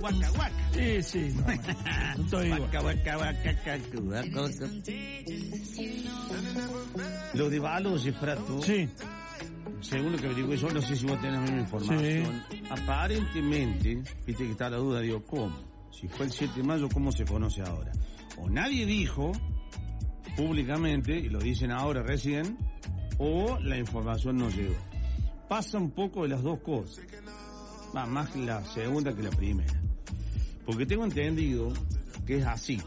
Guaca, guaca. Sí, no estoy igual. Guaca. Lo de Baloyes, Prato. Sí. Según lo que averigué yo, no sé si vos tenés la misma información. Sí. Aparentemente, viste que está la duda, digo, ¿cómo? Si fue el 7 de mayo, ¿cómo se conoce ahora? O nadie dijo públicamente, y lo dicen ahora recién, o la información no llegó. Pasa un poco de las dos cosas. Más la segunda que la primera. Porque tengo entendido que es así.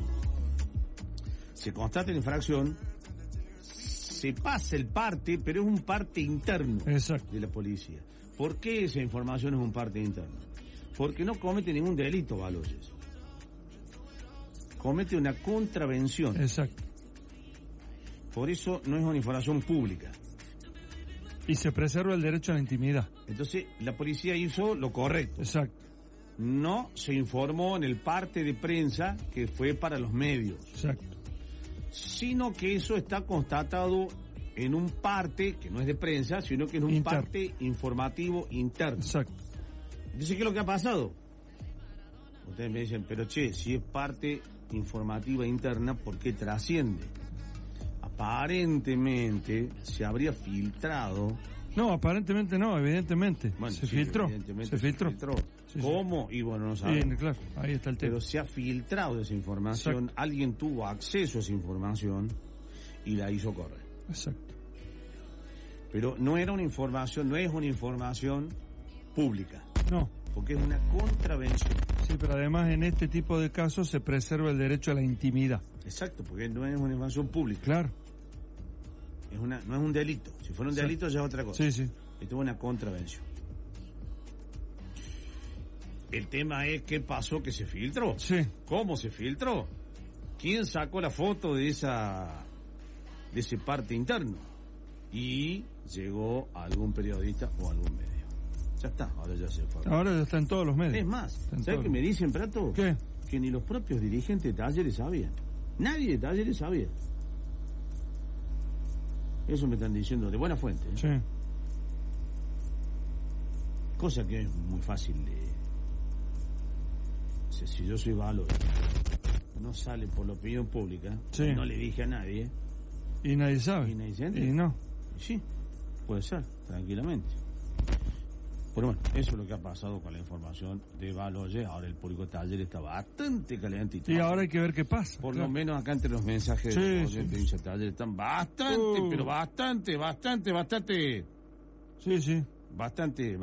Se constata la infracción, se pasa el parte, pero es un parte interno. Exacto. De la policía. ¿Por qué esa información es un parte interno? Porque no comete ningún delito, Baloyes. Comete una contravención. Exacto. Por eso no es una información pública. Y se preserva el derecho a la intimidad. Entonces, la policía hizo lo correcto. Exacto. No se informó en el parte de prensa que fue para los medios. Exacto. Sino que eso está constatado en un parte que no es de prensa, sino que es un parte informativo interno. Exacto. Entonces, ¿qué es lo que ha pasado? Ustedes me dicen, pero che, si es parte informativa interna, ¿por qué trasciende? Aparentemente se habría filtrado. No, aparentemente no, evidentemente. Bueno, se sí, filtró. Evidentemente se filtró. Sí, ¿cómo? Y bueno, no sabemos. Bien, claro, ahí está el tema. Pero se ha filtrado esa información, exacto. Alguien tuvo acceso a esa información y la hizo correr. Exacto. Pero no era una información, no es una información pública. No. Porque es una contravención. Sí, pero además en este tipo de casos se preserva el derecho a la intimidad. Exacto, porque no es una información pública. Claro. No es un delito. Si fuera un delito ya es otra cosa. Sí. Esto es una contravención. El tema es qué pasó que se filtró. Sí. ¿Cómo se filtró? ¿Quién sacó la foto de ese parte interno? Y llegó a algún periodista o algún medio. Ya está, ahora ya se fue. Ahora ya está en todos los medios. Es más, ¿sabes qué me dicen, Prato? ¿Qué? Que ni los propios dirigentes de Talleres sabían. Nadie de Talleres sabía. Eso me están diciendo de buena fuente. Sí. Cosa que es muy fácil de... O sea, si yo soy Valor, no sale por la opinión pública, sí. No le dije a nadie. Y nadie sabe. Y nadie se entera. Y no. Sí, puede ser, tranquilamente. Pero bueno, eso es lo que ha pasado con la información de Baloyes. Ahora el público de Talleres está bastante calentito. Y ahora hay que ver qué pasa. Por lo menos acá entre los mensajes de los oyentes de Talleres están bastante, pero bastante. Sí. Bastante.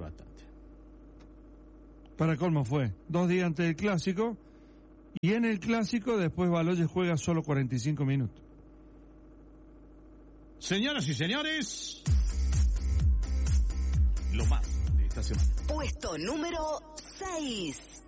Para colmo fue 2 días antes del clásico. Y en el clásico después Baloyes juega solo 45 minutos. Señoras y señores, lo más de esta semana. Puesto número 6.